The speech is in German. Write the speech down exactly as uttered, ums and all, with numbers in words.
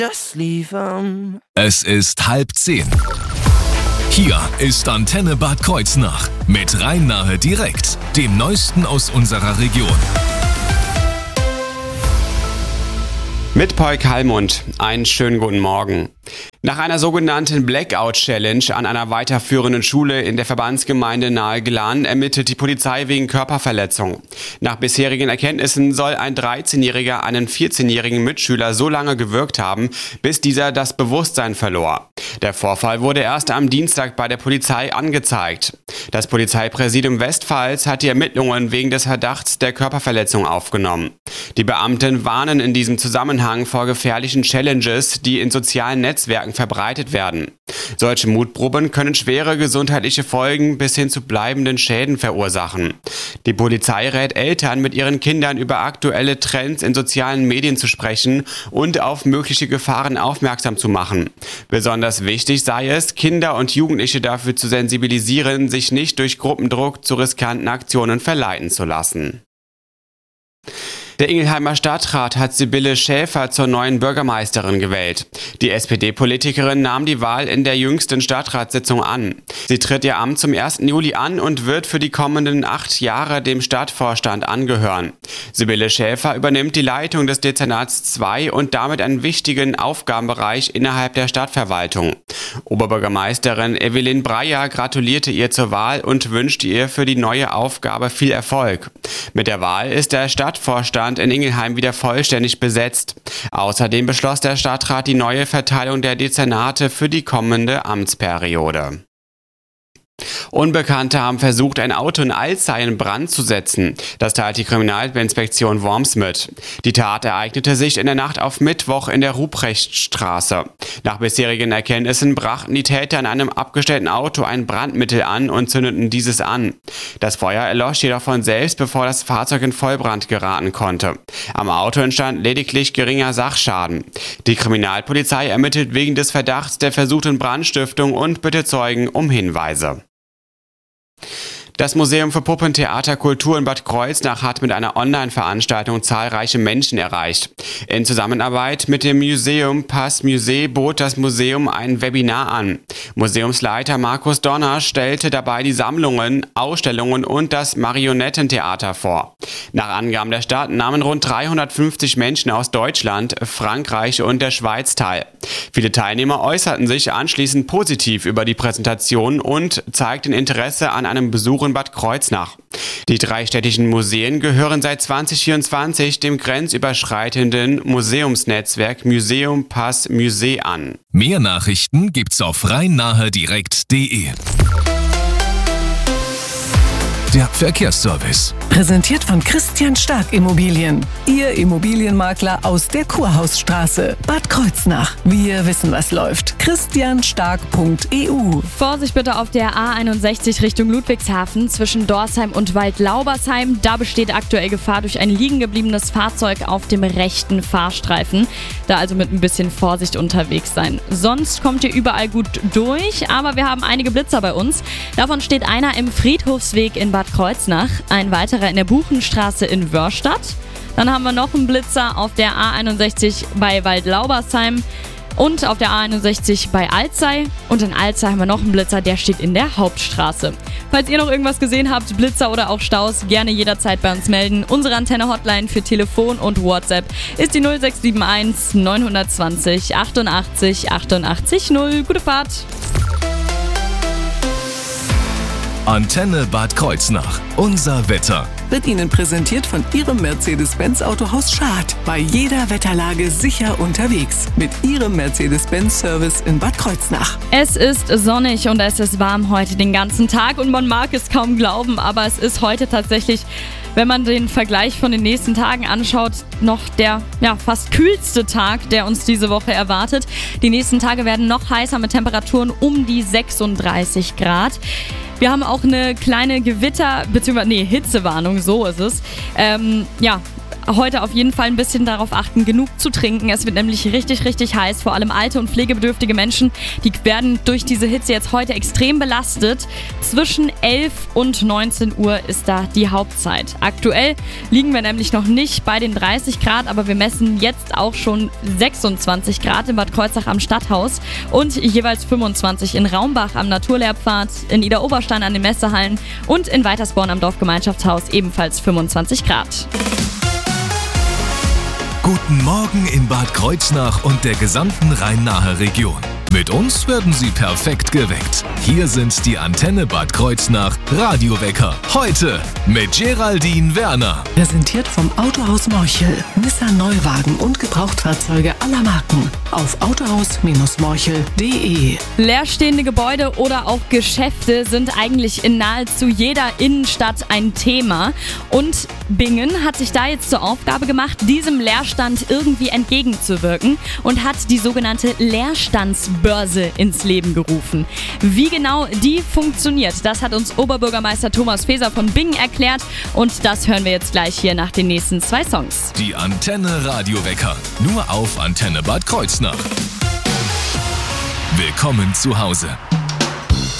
das liefern. Es ist halb zehn. Hier ist Antenne Bad Kreuznach mit Rhein-Nahe direkt, dem Neuesten aus unserer Region. Mit Paul Kallmund, einen schönen guten Morgen. Nach einer sogenannten Blackout-Challenge an einer weiterführenden Schule in der Verbandsgemeinde Nahe-Glan ermittelt die Polizei wegen Körperverletzung. Nach bisherigen Erkenntnissen soll ein dreizehnjähriger einen vierzehnjährigen Mitschüler so lange gewürgt haben, bis dieser das Bewusstsein verlor. Der Vorfall wurde erst am Dienstag bei der Polizei angezeigt. Das Polizeipräsidium Westpfalz hat die Ermittlungen wegen des Verdachts der Körperverletzung aufgenommen. Die Beamten warnen in diesem Zusammenhang vor gefährlichen Challenges, die in sozialen Netzwerken verbreitet werden. Solche Mutproben können schwere gesundheitliche Folgen bis hin zu bleibenden Schäden verursachen. Die Polizei rät Eltern, mit ihren Kindern über aktuelle Trends in sozialen Medien zu sprechen und auf mögliche Gefahren aufmerksam zu machen. Besonders wichtig sei es, Kinder und Jugendliche dafür zu sensibilisieren, sich nicht durch Gruppendruck zu riskanten Aktionen verleiten zu lassen. Der Ingelheimer Stadtrat hat Sibylle Schäfer zur neuen Bürgermeisterin gewählt. Die S P D-Politikerin nahm die Wahl in der jüngsten Stadtratssitzung an. Sie tritt ihr Amt zum ersten Juli an und wird für die kommenden acht Jahre dem Stadtvorstand angehören. Sibylle Schäfer übernimmt die Leitung des Dezernats zwei und damit einen wichtigen Aufgabenbereich innerhalb der Stadtverwaltung. Oberbürgermeisterin Evelyn Breyer gratulierte ihr zur Wahl und wünschte ihr für die neue Aufgabe viel Erfolg. Mit der Wahl ist der Stadtvorstand in Ingelheim wieder vollständig besetzt. Außerdem beschloss der Stadtrat die neue Verteilung der Dezernate für die kommende Amtsperiode. Unbekannte haben versucht, ein Auto in Alzey in Brand zu setzen. Das teilt die Kriminalinspektion Worms mit. Die Tat ereignete sich in der Nacht auf Mittwoch in der Ruprechtstraße. Nach bisherigen Erkenntnissen brachten die Täter in einem abgestellten Auto ein Brandmittel an und zündeten dieses an. Das Feuer erlosch jedoch von selbst, bevor das Fahrzeug in Vollbrand geraten konnte. Am Auto entstand lediglich geringer Sachschaden. Die Kriminalpolizei ermittelt wegen des Verdachts der versuchten Brandstiftung und bittet Zeugen um Hinweise. Das Museum für Puppentheater Kultur in Bad Kreuznach hat mit einer Online-Veranstaltung zahlreiche Menschen erreicht. In Zusammenarbeit mit dem Museum Pass Musée bot das Museum ein Webinar an. Museumsleiter Markus Donner stellte dabei die Sammlungen, Ausstellungen und das Marionettentheater vor. Nach Angaben der Stadt nahmen rund dreihundertfünfzig Menschen aus Deutschland, Frankreich und der Schweiz teil. Viele Teilnehmer äußerten sich anschließend positiv über die Präsentation und zeigten Interesse an einem Besuch in Bad Kreuznach. Die drei städtischen Museen gehören seit zwanzig vierundzwanzig dem grenzüberschreitenden Museumsnetzwerk Museum Pass Musée an. Mehr Nachrichten gibt's auf rhein-nahe direkt punkt de. Der Verkehrsservice. Präsentiert von Christian Stark Immobilien. Ihr Immobilienmakler aus der Kurhausstraße. Bad Kreuznach. Wir wissen, was läuft. christian stark punkt e u. Vorsicht bitte auf der A einundsechzig Richtung Ludwigshafen zwischen Dorsheim und Waldlaubersheim. Da besteht aktuell Gefahr durch ein liegen gebliebenes Fahrzeug auf dem rechten Fahrstreifen. Da also mit ein bisschen Vorsicht unterwegs sein. Sonst kommt ihr überall gut durch, aber wir haben einige Blitzer bei uns. Davon steht einer im Friedhofsweg in Bad Kreuznach, ein weiterer in der Buchenstraße in Wörstadt. Dann haben wir noch einen Blitzer auf der A einundsechzig bei Waldlaubersheim und auf der A einundsechzig bei Alzey. Und in Alzey haben wir noch einen Blitzer, der steht in der Hauptstraße. Falls ihr noch irgendwas gesehen habt, Blitzer oder auch Staus, gerne jederzeit bei uns melden. Unsere Antenne-Hotline für Telefon und WhatsApp ist die null sechs sieben eins neun zwei null achtundachtzig achtundachtzig null. Gute Fahrt! Antenne Bad Kreuznach. Unser Wetter. Wird Ihnen präsentiert von Ihrem Mercedes-Benz Autohaus Schad. Bei jeder Wetterlage sicher unterwegs. Mit Ihrem Mercedes-Benz-Service in Bad Kreuznach. Es ist sonnig und es ist warm heute den ganzen Tag und man mag es kaum glauben, aber es ist heute tatsächlich, wenn man den Vergleich von den nächsten Tagen anschaut, noch der ja, fast kühlste Tag, der uns diese Woche erwartet. Die nächsten Tage werden noch heißer mit Temperaturen um die sechsunddreißig Grad. Wir haben auch eine kleine Gewitter- bzw. nee, Hitzewarnung, so ist es. Ähm, ja, heute auf jeden Fall ein bisschen darauf achten, genug zu trinken. Es wird nämlich richtig, richtig heiß. Vor allem alte und pflegebedürftige Menschen, die werden durch diese Hitze jetzt heute extrem belastet. Zwischen elf und neunzehn Uhr ist da die Hauptzeit. Aktuell liegen wir nämlich noch nicht bei den dreißig Grad, aber wir messen jetzt auch schon sechsundzwanzig Grad in Bad Kreuznach am Stadthaus und jeweils fünfundzwanzig in Raumbach am Naturlehrpfad, in Idar-Oberstein an den Messehallen und in Weitersborn am Dorfgemeinschaftshaus ebenfalls fünfundzwanzig Grad. Guten Morgen in Bad Kreuznach und der gesamten Rhein-Nahe Region. Mit uns werden Sie perfekt geweckt. Hier sind die Antenne Bad Kreuznach Radiowecker. Heute mit Geraldine Werner. Präsentiert vom Autohaus Morchel. Nissan Neuwagen und Gebrauchtfahrzeuge aller Marken. Auf autohaus Morchel punkt de. Leerstehende Gebäude oder auch Geschäfte sind eigentlich in nahezu jeder Innenstadt ein Thema. Und Bingen hat sich da jetzt zur Aufgabe gemacht, diesem Leerstand irgendwie entgegenzuwirken und hat die sogenannte Leerstandsbörse ins Leben gerufen. Wie genau die funktioniert, das hat uns Oberbürgermeister Thomas Feser von Bingen erklärt und das hören wir jetzt gleich hier nach den nächsten zwei Songs. Die Antenne Radiowecker, nur auf Antenne Bad Kreuznach. Willkommen zu Hause.